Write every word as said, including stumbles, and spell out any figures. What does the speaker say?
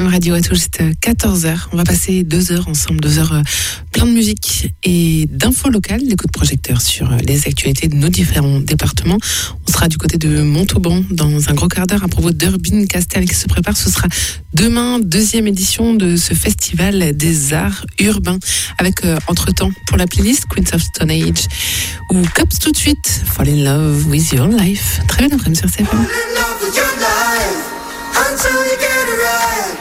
M Radio à tout juste quatorze heures. On va passer deux heures ensemble, deux heures euh, plein de musique et d'infos locales, des coups de projecteur sur euh, les actualités de nos différents départements. On sera du côté de Montauban dans un gros quart d'heure à propos d'Urbine Castel qui se prépare. Ce sera demain, deuxième édition de ce festival des arts urbains avec euh, entre-temps pour la playlist Queens of Stone Age ou Cops tout de suite, Fall in Love with Your Life. Très bien après-midi sur C F M. Until you get it right.